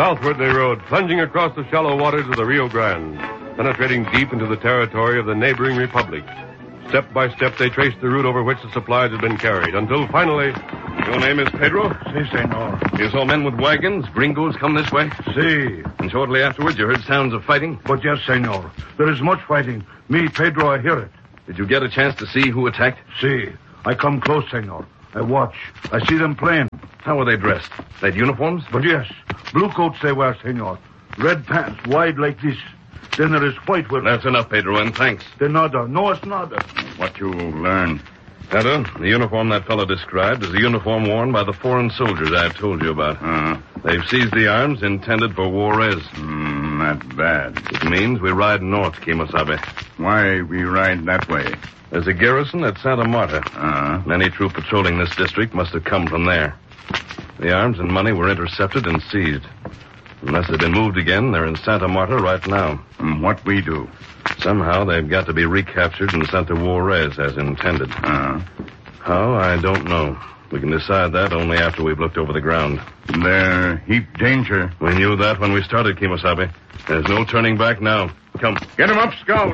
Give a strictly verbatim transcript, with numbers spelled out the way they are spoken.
Southward they rode, plunging across the shallow waters of the Rio Grande, penetrating deep into the territory of the neighboring republic. Step by step, they traced the route over which the supplies had been carried, until finally... Your name is Pedro? Si, senor. You saw men with wagons, gringos, come this way? Si. And shortly afterwards, you heard sounds of fighting? But yes, senor. There is much fighting. Me, Pedro, I hear it. Did you get a chance to see who attacked? Si. I come close, senor. I watch. I see them playing. How were they dressed? They had uniforms? But yes. Blue coats they wear, senor. Red pants, wide like this. Then there is white with... That's enough, Pedro, and thanks. De nada. No, it's nada. What you learned? Etta, the uniform that fellow described is the uniform worn by the foreign soldiers I've told you about. Uh-huh. They've seized the arms intended for Juarez. Mm, not bad. It means we ride north, Kimosabe. Why we ride that way? There's a garrison at Santa Marta. Uh-huh. Any troop patrolling this district must have come from there. The arms and money were intercepted and seized. Unless they've been moved again, they're in Santa Marta right now. And what we do? Somehow they've got to be recaptured and sent to Juarez as intended. Uh-huh. How, I don't know. We can decide that only after we've looked over the ground. They're heap danger. We knew that when we started, Kimosabe. There's no turning back now. Come. Get him up, Scout.